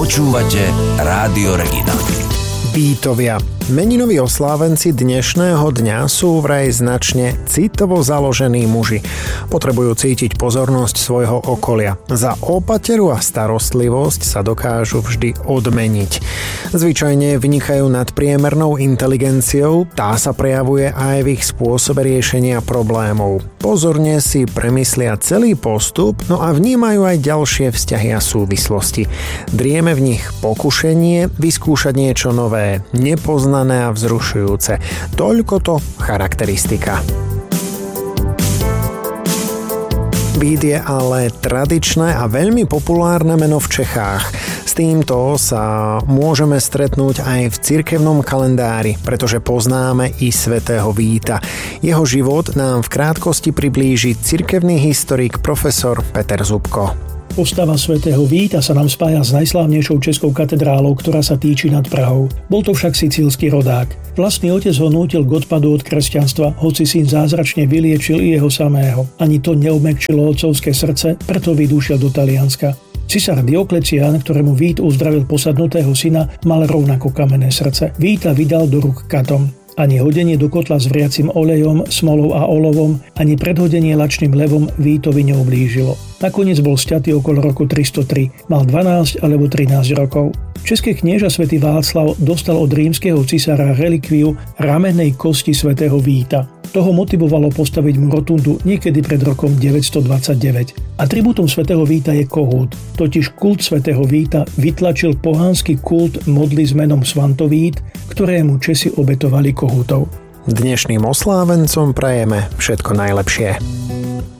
Počúvate Rádio Regina. Vítovia. Meninoví oslávenci dnešného dňa sú vraj značne citovo založení muži. Potrebujú cítiť pozornosť svojho okolia. Za opateru a starostlivosť sa dokážu vždy odmeniť. Zvyčajne vynikajú nadpriemernou inteligenciou, tá sa prejavuje aj v ich spôsobe riešenia problémov. Pozorne si premyslia celý postup, no a vnímajú aj ďalšie vzťahy a súvislosti. Drieme v nich pokušenie vyskúšať niečo nové, nepoznané a vzrušujúce. Toľko to charakteristika. Vít je ale tradičné a veľmi populárne meno v Čechách. S týmto sa môžeme stretnúť aj v cirkevnom kalendári, pretože poznáme i svätého Víta. Jeho život nám v krátkosti priblíži cirkevný historik profesor Peter Zubko. Postava svätého Víta sa nám spája s najslávnejšou českou katedrálou, ktorá sa týči nad Prahou. Bol to však sicílsky rodák. Vlastný otec ho nútil k odpadu od kresťanstva, hoci syn zázračne vyliečil i jeho samého. Ani to neobmäkčilo otcovské srdce, preto Vít ušiel do Talianska. Cisár Dioklecián, ktorému Vít uzdravil posadnutého syna, mal rovnako kamenné srdce. Víta vydal do rúk katom. Ani hodenie do kotla s vriacim olejom, smolou a olovom, ani predhodenie lačným levom Vítovi neublížilo. Nakoniec bol sťatý okolo roku 303. Mal 12 alebo 13 rokov. Český knieža svätý Václav dostal od rímskeho cisára relikviu ramennej kosti svätého Víta. Toho motivovalo postaviť mu rotundu niekedy pred rokom 929. Atribútom svätého Víta je kohút. Totiž kult svätého Víta vytlačil pohánsky kult modly s menom Svantovít, ktorému Česi obetovali kohútov. Dnešným oslávencom prajeme všetko najlepšie.